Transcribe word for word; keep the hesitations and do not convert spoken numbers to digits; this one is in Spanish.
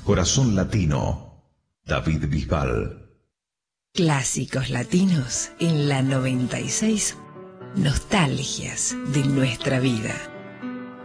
Corazón Latino, David Bisbal. Clásicos latinos en la noventa y seis, nostalgias de nuestra vida.